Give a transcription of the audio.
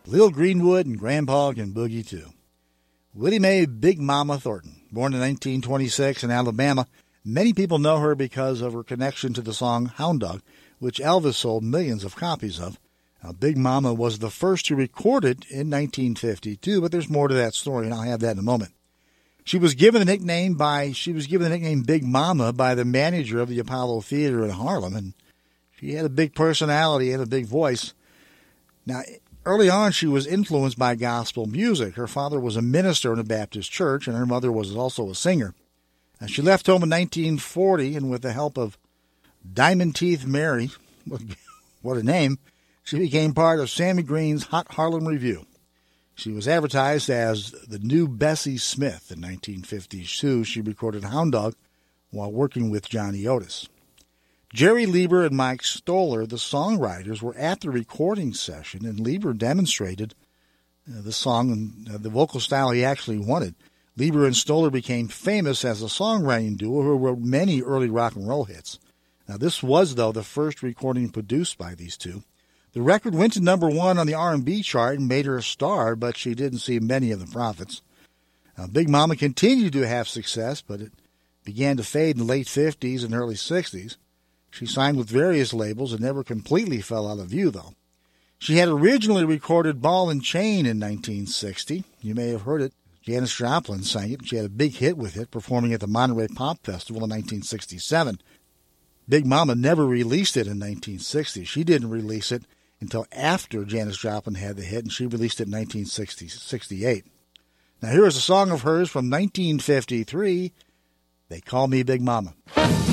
Lil Greenwood and Grandpa Can Boogie Too. Willie Mae Big Mama Thornton, born in 1926 in Alabama. Many people know her because of her connection to the song Hound Dog, which Elvis sold millions of copies of. Now, Big Mama was the first to record it in 1952, but there's more to that story, and I'll have that in a moment. She was given the nickname Big Mama by the manager of the Apollo Theater in Harlem, and she had a big personality and a big voice. Now, early on, she was influenced by gospel music. Her father was a minister in a Baptist church, and her mother was also a singer. And she left home in 1940, and with the help of Diamond Teeth Mary, what a name, she became part of Sammy Green's Hot Harlem Review. She was advertised as the new Bessie Smith. In 1952, she recorded Hound Dog while working with Johnny Otis. Jerry Lieber and Mike Stoller, the songwriters, were at the recording session, and Lieber demonstrated the song and the vocal style he actually wanted. Lieber and Stoller became famous as a songwriting duo who wrote many early rock and roll hits. Now, this was, though, the first recording produced by these two. The record went to number one on the R&B chart and made her a star, but she didn't see many of the profits. Big Mama continued to have success, but it began to fade in the late 50s and early 60s. She signed with various labels and never completely fell out of view, though. She had originally recorded Ball and Chain in 1960. You may have heard it. Janis Joplin sang it. She had a big hit with it, performing at the Monterey Pop Festival in 1967. Big Mama never released it in 1960. She didn't release it until after Janis Joplin had the hit, and she released it in 1968. Now, here is a song of hers from 1953, They Call Me Big Mama.